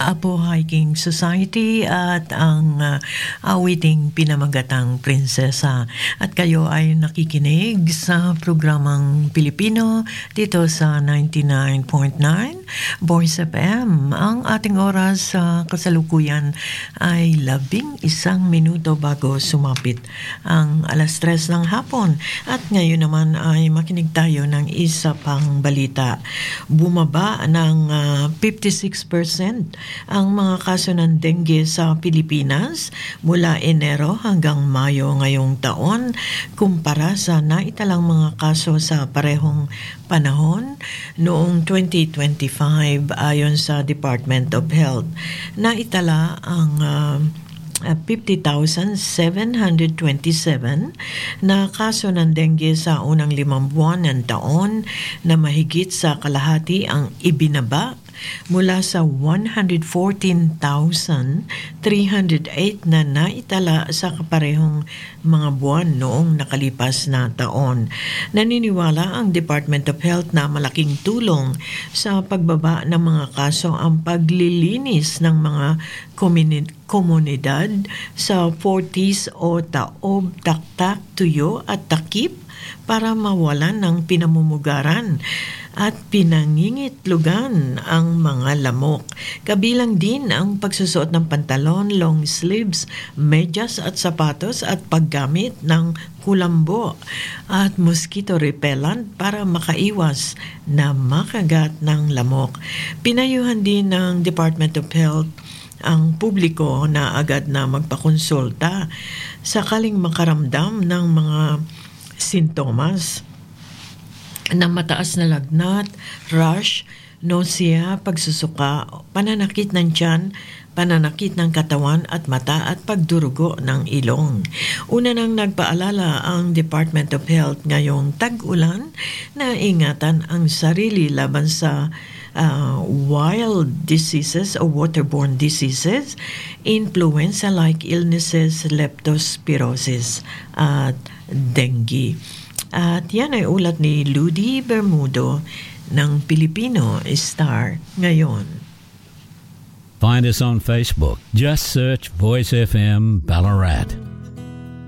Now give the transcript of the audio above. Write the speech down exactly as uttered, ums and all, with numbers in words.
Apo Hiking Society at ang uh, awiting Pinamagatang Prinsesa. At kayo ay nakikinig sa programang Pilipino dito sa ninety-nine point nine Voice F M. Ang ating oras sa kasalukuyan ay labing isang minuto bago sumapit ang alas tres ng hapon. At ngayon naman ay makinig tayo ng isa pang balita. Bumaba ng uh, fifty-six percent ang mga kaso ng dengue sa Pilipinas mula Enero hanggang Mayo ngayong taon kumpara sa naitalang mga kaso sa parehong panahon noong twenty twenty-five ayon sa Department of Health. Naitala ang uh, fifty thousand seven hundred twenty-seven na kaso ng dengue sa unang limang buwan ng taon na mahigit sa kalahati ang ibinaba mula sa one hundred fourteen thousand three hundred eight na naitala sa kaparehong mga buwan noong nakalipas na taon. Naniniwala ang Department of Health na malaking tulong sa pagbaba ng mga kaso ang paglilinis ng mga komunidad komunidad sa forties o taob, taktak, tuyo at takip para mawalan ng pinamumugaran at pinangingitlugan ang mga lamok. Kabilang din ang pagsusuot ng pantalon, long sleeves, medyas at sapatos at paggamit ng kulambo at mosquito repellent para makaiwas na makagat ng lamok. Pinayuhan din ng Department of Health ang publiko na agad na magpakonsulta sakaling makaramdam ng mga sintomas na mataas na lagnat, rash, nausea, pagsusuka, pananakit ng tiyan, pananakit ng katawan at mata at pagdurugo ng ilong. Una nang nagpaalala ang Department of Health ngayong tag-ulan na ingatan ang sarili laban sa Uh, wild diseases o waterborne diseases, influenza-like illnesses, leptospirosis at dengue. At yan ay ulat ni Ludi Bermudo ng Pilipino Star ngayon. Find us on Facebook. Just search Voice F M Ballarat.